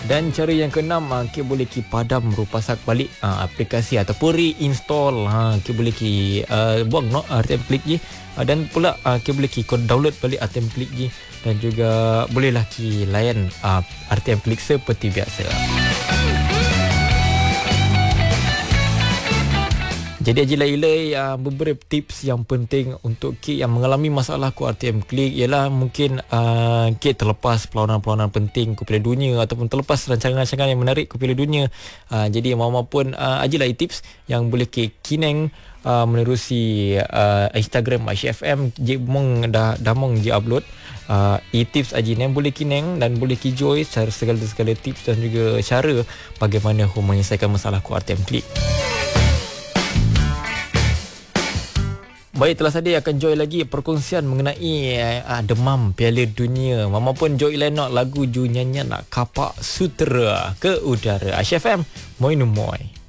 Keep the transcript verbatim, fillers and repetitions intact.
Dan cara yang keenam, uh, kita boleh ki padam rupasak balik uh, aplikasi ataupun reinstall. Ha, kita boleh ki uh, buang no R T M klik je. Uh, dan pula uh, kita boleh ki download balik R T M klik je. Dan juga bolehlah ki layan uh, R T M klik seperti biasa. Jadi ajilah ilai uh, beberapa tips yang penting untuk Kik yang mengalami masalah ku R T M klik ialah mungkin uh, Kik terlepas perlawanan-perlawanan penting ku Piala Dunia ataupun terlepas rancangan-rancangan yang menarik ku Piala Dunia. Uh, jadi mau-mau pun uh, ajilah tips yang boleh Kik kineng uh, menerusi uh, Instagram I C F M je mong dah dah mong je upload uh, e-tips aji yang boleh kineng dan boleh ki join secara segala-segala tips dan juga cara bagaimana aku menyelesaikan masalah ku R T M klik. Baik, telah sadia akan join lagi perkongsian mengenai uh, demam Piala Dunia. Mama pun join lenok lagu Ju nyanyian nak kapak sutera ke udara. I C F M, moi nu moi.